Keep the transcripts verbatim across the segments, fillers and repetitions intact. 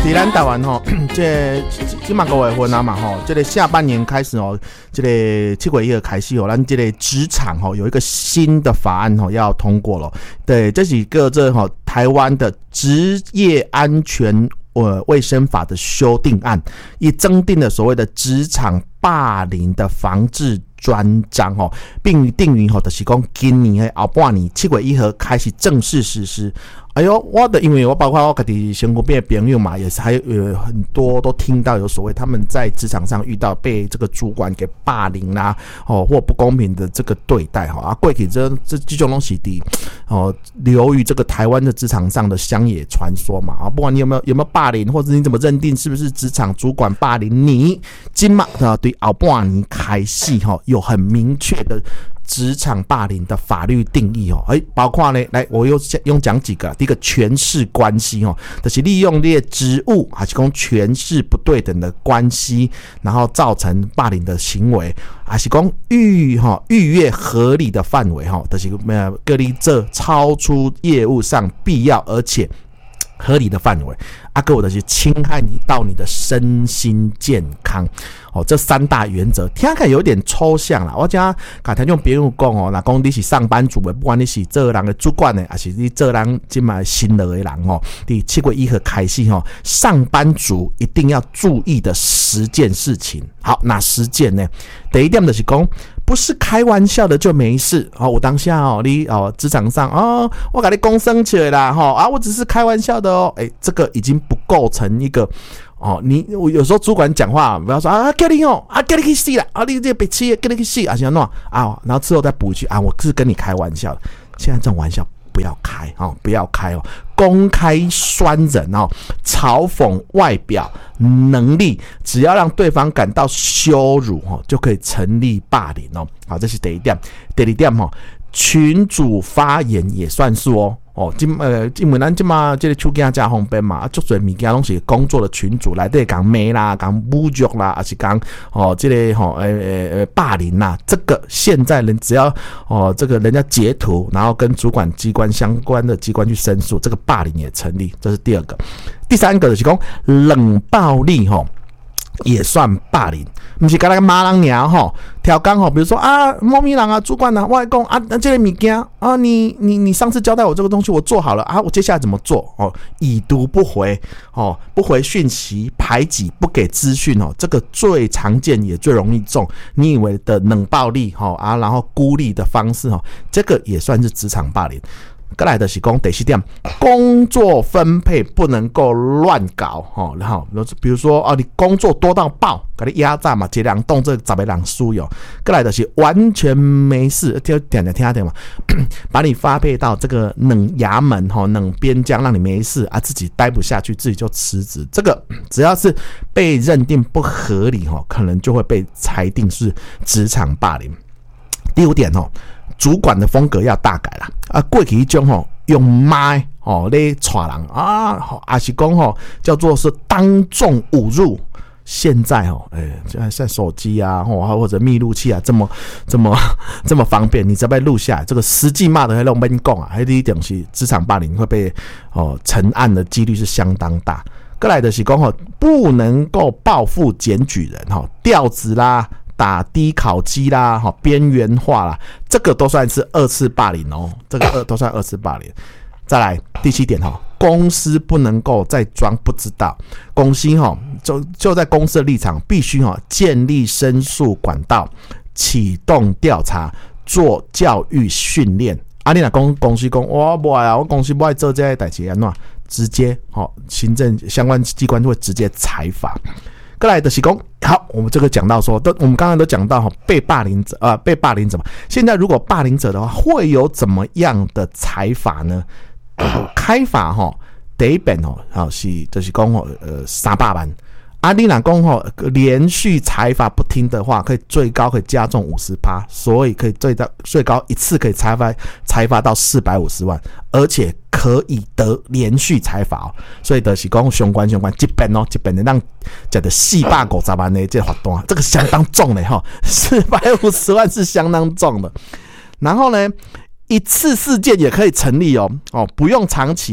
在咱台湾吼，这即嘛五月份啊嘛吼，这个下半年开始哦，这个七月一号开始哦，咱这个职场吼有一个新的法案吼要通过了。对，这是个这吼台湾的职业安全呃卫生法的修订案，也增订了所谓的职场霸凌的防治专章吼，并定于吼就是讲今年的后半年七月一号开始正式实施。哎呦，我的因为我包括我自己身边的朋友嘛，也是还有很多都听到有所谓他们在职场上遇到被这个主管给霸凌啦、啊，哦或不公平的这个对待哈啊，过去这这这种东西的哦流于这个台湾的职场上的乡野传说嘛啊，不管你有没有有没有霸凌，或者你怎么认定是不是职场主管霸凌你，今嘛啊对后半年开始哈有很明确的职场霸凌的法律定义哦，哎，包括呢，来我又用讲几个，第一个权势关系哦，就是利用这些职务还是讲权势不对等的关系，然后造成霸凌的行为，还是讲逾哈逾越合理的范围哈，就是呃各例这超出业务上必要而且合理的范围，啊，个我就是侵害你到你的身心健康，哦，这三大原则听起来有点抽象啦。我讲刚才用别人讲哦，那讲你是上班族的，不管你是做人的主管的，还是你做人今嘛新的人哦，第七月一号开始哦，上班族一定要注意的十件事情。好，哪十件呢？第一点就是讲，不是开玩笑的就没事哦。我当下哦，你哦职场上哦，我给你公生起来啦哈啊，我只是开玩笑的哦，哎，这个已经不构成一个哦。你我有时候主管讲话，不要说啊，叫你哦，啊叫你去死啦，啊你这别气，叫你去死啊，行喏啊，然后之后再补一句啊，我是跟你开玩笑的。现在这种玩笑不要开哦，不要开哦。公开酸人哦，嘲讽外表能力，只要让对方感到羞辱哦，就可以成立霸凌哦。好，这是第一点。第二点哦，群主发言也算数哦。哦，今呃，因为咱今嘛这个手机加方便嘛，啊，足侪物件拢是工作的群组内底讲骂啦、讲侮辱啦，还是讲哦这个吼呃呃霸凌啦，这个现在人只要哦这个人家截图，然后跟主管机关相关的机关去申诉，这个霸凌也成立，这是第二个。第三个就是讲冷暴力吼。也算霸凌，不是跟那个骂人娘吼，调岗吼，比如说啊，猫咪人啊，主管啊，我来讲啊，这个物件啊，你你你上次交代我这个东西，我做好了啊，我接下来怎么做？哦，已读不回，哦，不回讯息，排挤，不给资讯哦，这个最常见也最容易中。你以为的冷暴力吼啊，然后孤立的方式吼，这个也算是职场霸凌。再来就是讲第四点，工作分配不能够乱搞吼，然后比如说哦，你工作多到爆，给你压榨嘛，一人动这十个人输哟。再来就是完全没事，就点点听点嘛，把你发配到这个冷衙门吼、冷边疆，让你没事啊，自己待不下去，自己就辞职。这个只要是被认定不合理吼，可能就会被裁定是职场霸凌。第五点吼。主管的风格要大改啦！啊，过去一种吼用麦哦来带人啊，还是讲吼叫做是当众侮辱。现在哦，哎、欸，现在在手机啊，或者密录器啊，这么这么这么方便，你只要被录下来，这个实际骂的还弄没讲啊，还第一点是职场霸凌会被哦成案的几率是相当大。再来的是讲吼，不能够报复检举人哈，调职啦。打低考绩啦，哈，边缘化啦，这个都算是二次霸凌哦，这个二都算二次霸凌。再来第七点哈，公司不能够再装不知道，公司哈就就在公司的立场必须哈建立申诉管道，启动调查，做教育训练。啊，你若公公司讲我不爱啊，我公司不爱做这些代志，安怎直接哈行政相关机关会直接裁罚。再来的是讲，好，我们这个讲到说，都我们刚刚都讲到哈，被霸凌者啊、呃，被霸凌者嘛。现在如果霸凌者的话，会有怎么样的裁罚呢？开罚哈，第一遍哦，好是就是讲哦，呃，三百万。啊，你若讲吼，连续裁罚不听的话，可以最高可以加重 百分之五十， 所以可以最大最高一次可以裁罚裁罚到四百五十万，而且可以得连续裁罚、哦，所以就是讲相关相关这边哦，这边的让讲的四百五十万的这罚单，这个相当重的哈，四百五十万是相当重的。然后呢，一次事件也可以成立哦，哦，不用长期。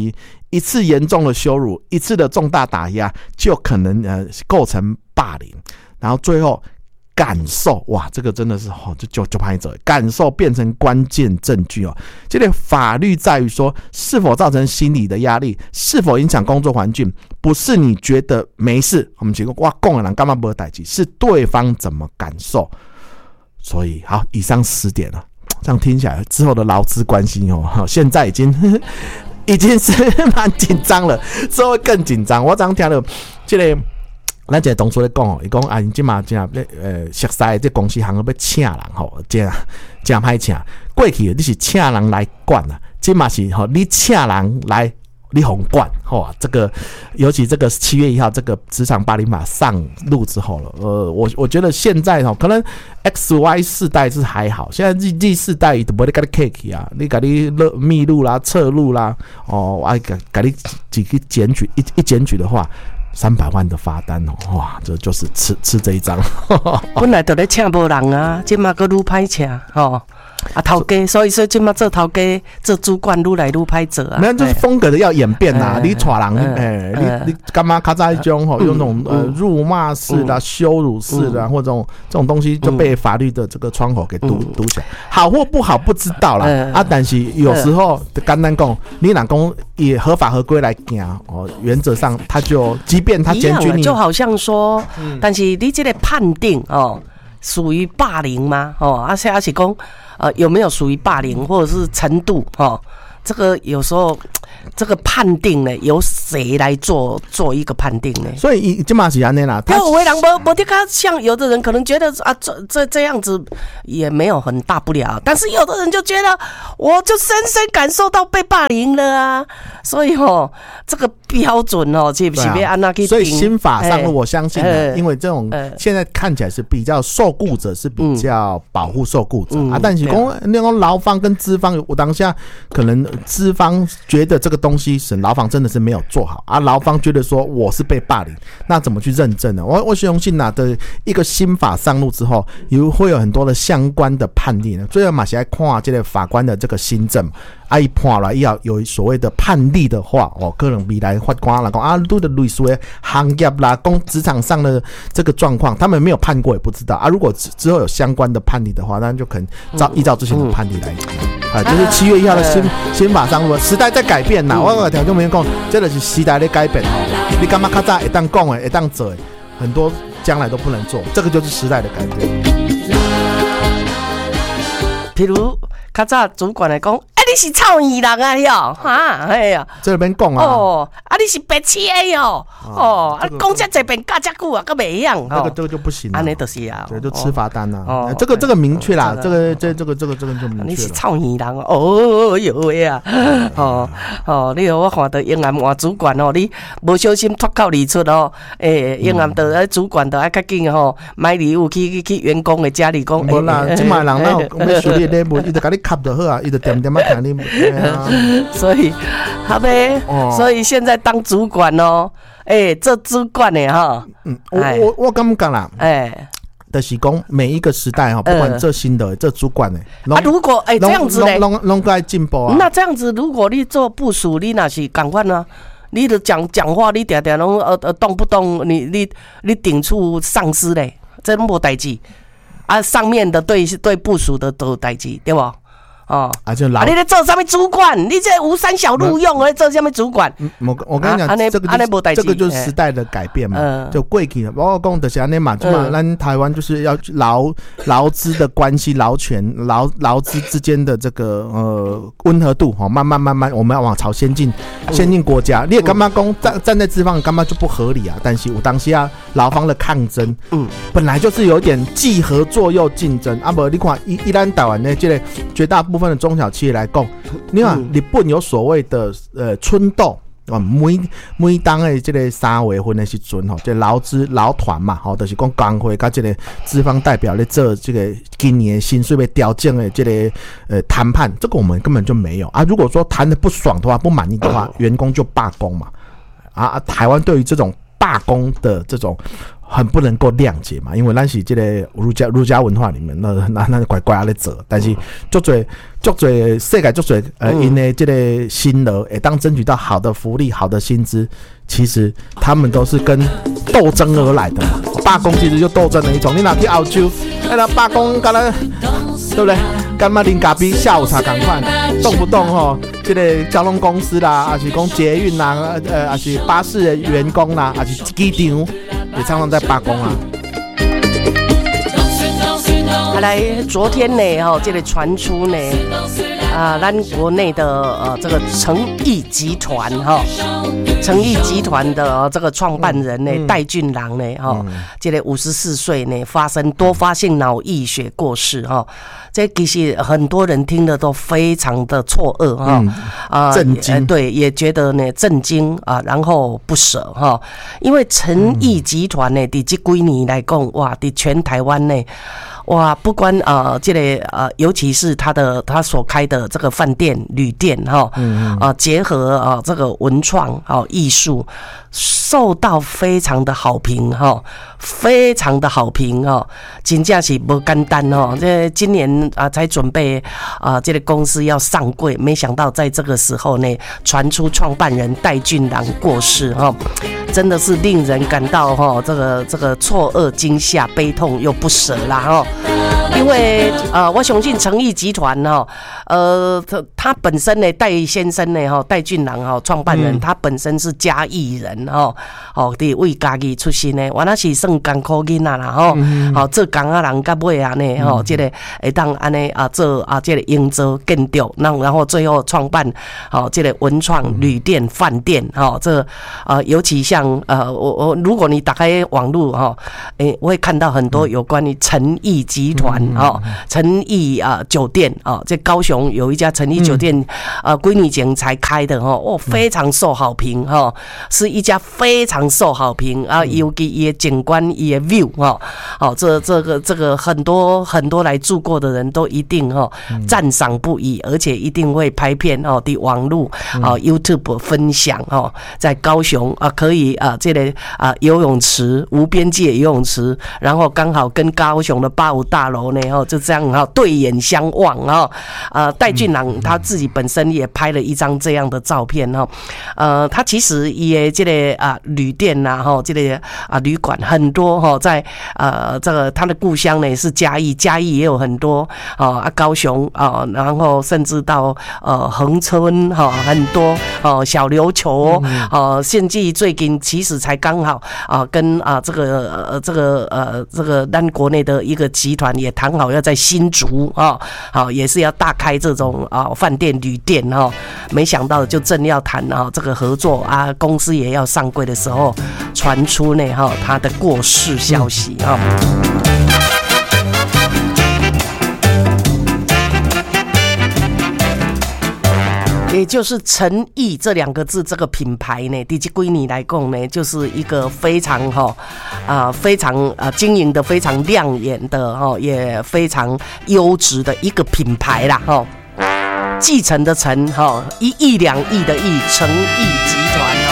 一次严重的羞辱，一次的重大打压，就可能呃构成霸凌，然后最后感受，哇，这个真的是哦，就就就拍走，感受变成关键证据哦。这个法律在于说，是否造成心理的压力，是否影响工作环境，不是你觉得没事，我们觉得哇，共的人干嘛不会代志，是对方怎么感受。所以好，以上十点了，这样听起来之后的劳资关系哦，现在已经呵呵已经是蛮紧张了，之后会更紧张。我常听到这个。咱一个同事咧讲哦，伊讲啊，因即嘛真咧呃，熟悉这公司行要请人吼，真真歹请。过去你是请人来管啊，即嘛是吼，你请人来你宏管吼，这个尤其这个七月一号这个职场霸凌法上路之后了，呃，我我觉得现在吼，可能 X Y 世代是还好，现在 Z Z 世代伊都不会跟你客气啊，你给你密录啦、侧录啦，哦，啊，给给你几个检举一一检举的话。三百万的罚单哦，哇，这就是吃吃这一张。 本来就咧请无人啊，今嘛个愈歹请吼。啊，头家，所以说今嘛做头家、做主管愈来愈歹做啊。 没有，就是风格的要演变呐。你带人，哎，你你干嘛卡在一种吼，用那种呃辱骂式的、羞辱式的，或者这种这种东西就被法律的这个窗口给堵堵起来。好或不好不知道啦，啊，但是有时候简单讲，你若讲以合法合规来行哦，原则上他就即便他检举你， 就好像说，但是你这个判定哦，属于霸凌吗？哦，而且而且讲。呃，有没有属于霸凌或者是程度？哦，这个有时候这个判定呢，由谁来做做一个判定呢？ 所以这嘛是安尼啦。 有为人无无得看，像有的人可能觉得啊，这这这样子也没有很大不了，但是有的人就觉得，我就深深感受到被霸凌了啊。所以哦，这个标准哦，是不是要按那去定？ 所以新法上，我相信呢，因为这种现在看起来是比较受雇者是比较保护受雇者、嗯、啊，但是讲那种劳方跟资方，我当下可能资方觉得这个东西是劳方真的是没有做好啊，劳方觉得说我是被霸凌，那怎么去认证呢？我我相信呐的一个新法上路之后，有会有很多的相关的判例呢，最后嘛是要看这个法官的这个新政。啊，伊判了，伊要有所谓的判例的话，哦，可能未来法官来讲啊，都的类似的行业啦，讲职场上的这个状况，他们没有判过也不知道啊。如果之后有相关的判例的话，那就可能照依照之前的判例来，啊，就是七月一号的新新法上路，时代在改变呐。我有条件没讲，这个是时代在改变哦。你干嘛较早会当讲的，会当做的，很多将来都不能做，这个就是时代的改变。 譬如较早主管来讲。你是臭耳人啊哟，哈，哎呀， 这边讲啊， 哦，啊你是白痴的哟，哦，啊讲这这边教这久啊，个没样， 这个这个就不行了， 安尼就是啊， 对，就吃罚单啊，哦，这个这个明确啦，这个这这个这个这个就明确了。 你是臭耳人哦哟喂啊，哦哦，你我看到永安换主管哦，你无小心脱口而出哦，诶，永安的主管的爱较紧吼，买礼物去去去员工的家里讲， 无啦，即卖人哪有要处理礼物，伊就甲你吸就好啊，伊就点点啊。 所以，好呗、哦，所以现在当主管哦，哎、欸，这主管呢哈， 嗯，我我我感觉啦，哎、欸，就是讲每一个时代哈，不管这新的、呃、这主管呢， 啊，如果哎、欸、这样子呢， 拢拢该进步啊。 那这样子，如果你做部属，你那是赶快呢？你的讲讲话，你常常拢呃呃动不动你你你顶触上司嘞，这无代志啊，上面的对对部属的都有代志，对不？哦，啊就老，啊你在做什么主管？你这无三小录用，在做什么主管？ 嗯，我我跟你讲，啊、这个就是这个就是时代的改变嘛，嗯、就过去了。我讲的是安尼嘛，就嘛，咱台湾就是要劳劳资的关系、劳权、劳劳资之间的这个呃温和度，哈，慢慢慢慢，我们要往朝先进先进国家。嗯、你也干嘛讲站站在资方干嘛就不合理啊？但是有当下劳方的抗争，嗯，本来就是有点既合作又竞争啊。不，你看一一旦台湾的这个绝大部分部分的中小企业来讲，你看日本有所谓的呃春斗啊，每每当的这个三月份的时阵吼，这劳资劳团嘛，吼，就是讲工会甲这个资方代表咧做这个今年的薪水被调整的这个呃谈判，这个我们根本就没有啊。如果说谈的不爽的话，不满意的话，员工就罢工嘛。啊，台湾对于这种罢工的这种很不能够谅解嘛，因为咱是这个儒家儒家文化里面，那那那乖乖啊在做，但是足多足多世界足多呃，因为这个辛劳会当争取到好的福利、好的薪资，其实他们都是跟斗争而来的嘛。罢工其实就斗争的一种，你哪去澳洲，哎那罢工干那对不对？干嘛啉咖啡下午茶赶快，动不动吼，这个交通公司啦，还是讲捷运啦，呃，还是巴士的员工啦，还是机场。也常常在罢工啊。 后来昨天呢，哈，这个传出呢，啊，咱国内的呃这个诚毅集团哈，诚毅集团的、呃、这个创办人呢，戴、嗯、俊郎呢，哈、嗯，这个五十四岁呢，发生多发性脑溢血过世哈。这其实很多人听的都非常的错愕哈，啊、嗯，震惊、呃，对，也觉得呢震惊啊、呃，然后不舍哈，因为诚毅集团呢，伫这几年来讲，哇，伫全台湾呢。哇，不管呃，这个呃，尤其是他的他所开的这个饭店、旅店哈，嗯嗯呃，结合啊、呃、这个文创啊艺术，受到非常的好评哈，非常的好评哈，真正是不简单哦。这今年啊、呃、才准备啊、呃，这个公司要上柜，没想到在这个时候呢，传出创办人戴俊郎过世哈，真的是令人感到哈这个这个错愕、惊吓、悲痛又不舍啦哈。因为呃，我相信诚毅集团哈，呃，他他本身呢，戴先生呢哈，戴俊郎哈，创办人、嗯，他本身是嘉义人哈，哦，伫为嘉义出身呢，我那是算艰苦囡仔啦哈，好做工啊人甲尾啊呢，吼，这个会当安尼啊做啊这个营造建筑，那然后最后创办好这个文创旅店饭店哈，这啊尤其像呃我我如果你打开网络哈，诶，我会看到很多有关于诚毅集团。哦，诚毅啊酒店啊，在高雄有一家诚毅酒店，呃，几年前才开的哈，哦，非常受好评哈，是一家非常受好评啊，尤其伊的景观、伊的 view 哈，好，这这个这个很多很多来住过的人都一定哈赞赏不已，而且一定会拍片哦，的网络啊 YouTube 分享哦，在高雄啊可以啊这个啊游泳池无边界游泳池，然后刚好跟高雄的八五大楼。就这样哈，对眼相望哈。呃，戴俊郎他自己本身也拍了一张这样的照片哈。呃，他其实也这个啊旅店呐哈，这个啊旅馆很多哈，在呃这个他的故乡呢是嘉义，嘉义也有很多啊，高雄啊，然后甚至到呃恒春哈，很多哦小琉球哦，甚至最近其实才刚好啊跟啊这个呃这个呃这个咱国内的一个集团也谈好要在新竹啊，好也是要大开这种啊饭店旅店哈，没想到就正要谈啊这个合作啊，公司也要上柜的时候，传出呢哈他的过世消息啊。也就是诚毅这两个字，这个品牌呢，对这几年来讲呢，就是一个非常哈啊、呃、非常啊经营的非常亮眼的哈，也非常优质的一个品牌啦哈。继承的承哈，一亿两亿的亿，诚毅集团哦。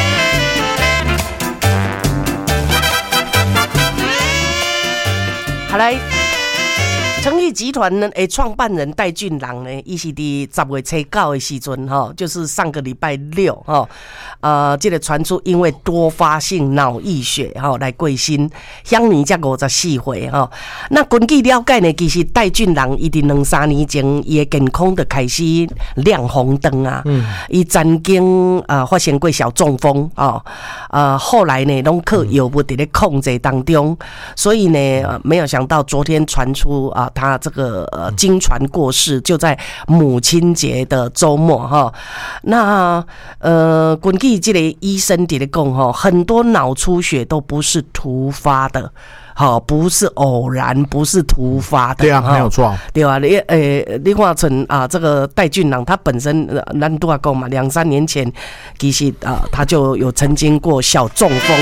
好来。诚毅集团呢，诶，创办人戴俊郎呢，伊是伫十月初九的时阵哈，就是上个礼拜六哈，呃，这个传出因为多发性脑溢血哈来过身，享年才五十四岁哈。那根据了解呢，其实戴俊郎伊伫两三年前，伊的健康就开始亮红灯啊，伊、嗯、曾经呃发生过小中风啊，呃，后来呢，拢靠药物伫咧控制当中，所以呢，呃、没有想到昨天传出啊。他这个呃经传过世，就在母亲节的周末哈。那呃，根据这个医生在讲哈，很多脑出血都不是突发的。好，不是偶然，不是突发的。 对啊，没有错。 对啊，你诶，你看成啊，这个戴俊郎他本身，咱都要讲嘛，两三年前其实啊，他就有曾经过小中风。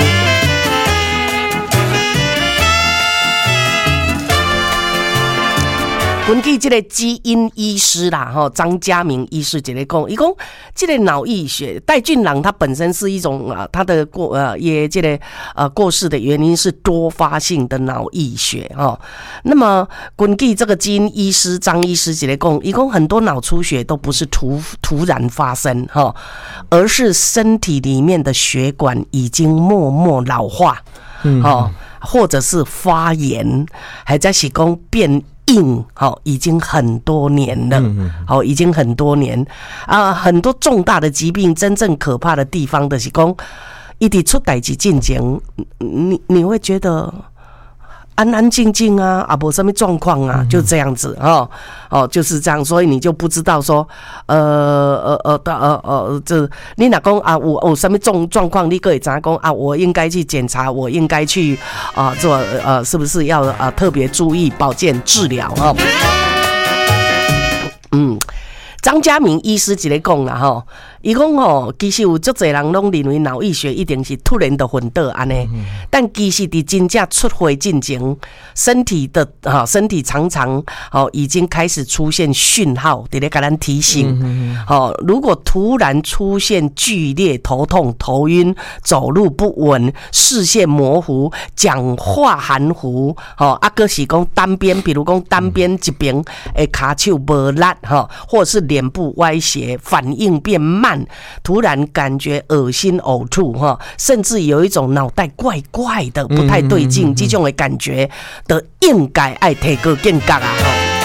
根据这个基因医师啦，哈，张家明医师这个讲，伊讲这个脑溢血，戴俊朗他本身是一种啊，他的过呃也这个呃过世的原因是多发性的脑溢血哈。那么根据这个基因医师张医师这个讲，伊讲很多脑出血都不是突突然发生哈，而是身体里面的血管已经默默老化，嗯，哈，或者是发炎，还在是讲变硬，好，已经很多年了，好，已经很多年啊，很多重大的疾病，真正可怕的地方的是讲，一直出代志进前，你你会觉得安安静静啊，啊，没什么状况啊，就这样子哦，哦，就是这样，所以你就不知道说，呃呃呃呃呃，这你哪讲啊，我我什么状状况，你可以咋讲啊？我应该去检查，我应该去啊、呃、做呃，是不是要啊、呃、特别注意保健治疗啊？嗯。张家明医师一个讲啦吼，伊讲吼，其实有足侪人拢认为脑溢血一定是突然的昏倒安尼，但其实伫真正出血进前，身体的哈身体常常哦已经开始出现讯号，伫咧甲咱提醒，哦，如果突然出现剧烈头痛、头晕、走路不稳、视线模糊、讲话含糊，哦，啊，个是讲单边，比如讲单边一边诶骹手无力哈，或者是脸部歪斜，反应变慢，突然感觉恶心呕吐哈，甚至有一种脑袋怪怪的不太对劲，这种的感觉的应该爱提高警觉啊！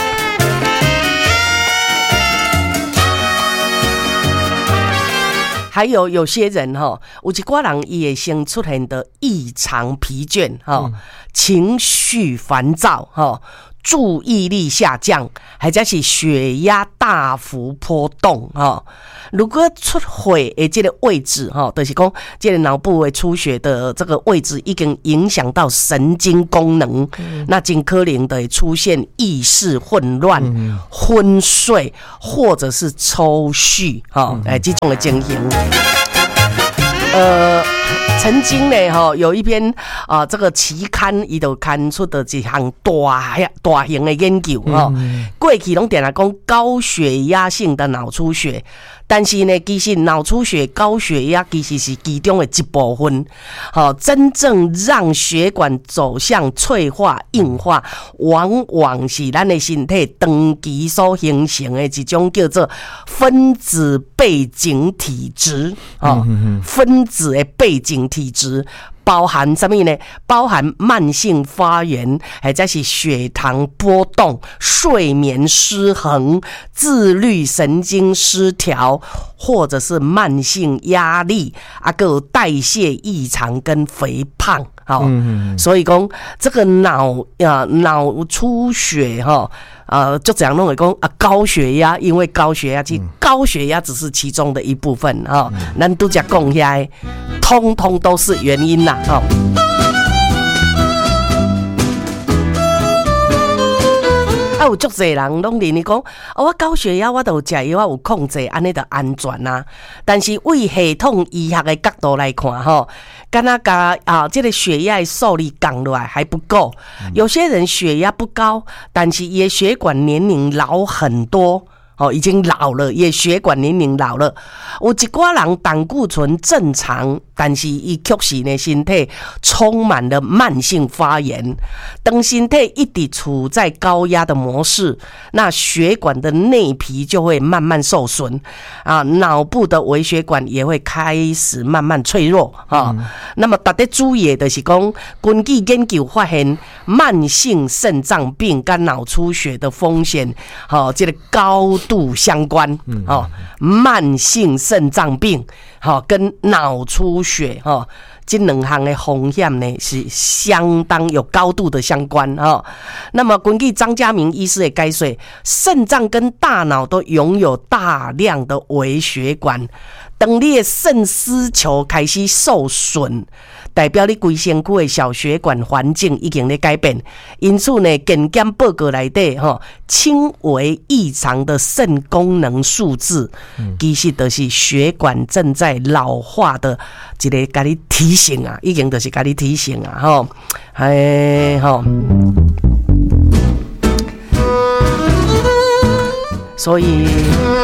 还有有些人哈，有一寡人也先出现的异常疲倦哈，情绪烦躁哈。注意力下降，或者是血压大幅波动哈。如果出血的这个位置哈，就是讲这个脑部的出血的这个位置已经影响到神经功能，嗯、那尽可能的出现意识混乱、嗯、昏睡或者是抽搐哈，哎、嗯，这种的情形。呃，曾经呢，哈，有一篇啊、呃，这个期刊伊就刊出的一项大大型的研究哈，嗯、过去拢定来讲高血压性的脑出血，但是呢，其实脑出血、高血压其实是其中的一部分，好，真正让血管走向脆化、硬化，往往是咱的身体长期所形成的一种叫做分子背景体质，哦，分子的背景体质。包含什么呢？包含慢性发炎，或者是血糖波动、睡眠失衡、自律神经失调，或者是慢性压力，啊，还有代谢异常跟肥胖。好，嗯、所以讲这个脑啊脑出血哈。呃，就这样弄会讲啊，高血压，因为高血压，其实高血压只是其中的一部分哈。咱都讲讲遐，通通都是原因啦哈。啊，有足侪人拢认为讲，哦，我高血压我都食药，我有控制，安尼就安全啦。但是为系统医学的角度来看，吼，敢若甲啊，这个血压的数率降落来还不够。有些人血压不高，但是也血管年龄老很多。哦，已经老了，也血管年龄老了。有一寡人胆固醇正常，但是伊确实呢身体充满了慢性发炎。当身体一直处在高压的模式，那血管的内皮就会慢慢受损啊，脑部的微血管也会开始慢慢脆弱啊。嗯、那么大家注意的就是讲，根据研究发现，慢性肾脏病跟脑出血的风险，好、哦，这个高度相关，哦，慢性肾脏病，哦，跟脑出血，哦，这两项的风险呢是相当有高度的相关，哦。那么根据张家明医师的解说，肾脏跟大脑都拥有大量的微血管，当你的肾丝球开始受损，代表你规身躯的小血管环境已经在改变，因此呢，健检报告内底吼，轻微异常的肾功能数字，嗯、其实就是血管正在老化的一个甲你提醒啊，已经就是甲你提醒啊，吼，哎吼。 所以。